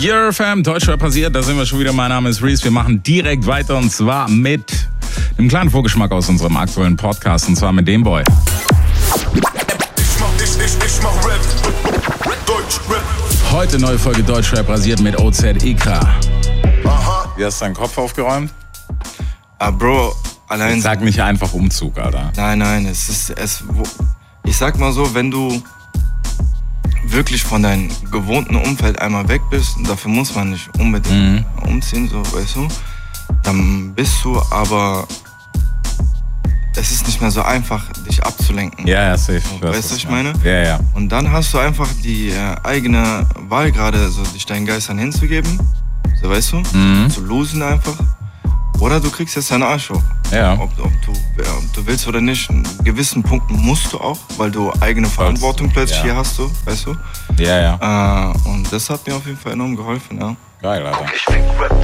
Your Fam, Deutschrap passiert, da sind wir schon wieder. Mein Name ist Reese. Wir machen direkt weiter und zwar mit einem kleinen Vorgeschmack aus unserem aktuellen Podcast und zwar mit dem Boy. Ich mach Rap, Deutschrap. Heute neue Folge Deutschrap rasiert mit OZEK. Aha. Wie hast du deinen Kopf aufgeräumt? Bro, allein... Sag nicht einfach Umzug, Alter. Nein, ich sag mal so, wenn du wirklich von deinem gewohnten Umfeld einmal weg bist, dafür muss man nicht unbedingt umziehen, so, weißt du, dann bist du aber... Es ist nicht mehr so einfach, dich abzulenken. Ja, safe. Weißt du, was ich meine? Ja. Und dann hast du einfach die eigene Wahl gerade, so dich deinen Geistern hinzugeben, so weißt du, zu losen einfach. Oder du kriegst jetzt deinen Arsch hoch. Ja. Ob du willst oder nicht. In gewissen Punkten musst du auch, weil du eigene Verantwortung plötzlich hier hast, weißt du? Ja. Und das hat mir auf jeden Fall enorm geholfen, ja. Geil, Alter. Ich fick Rap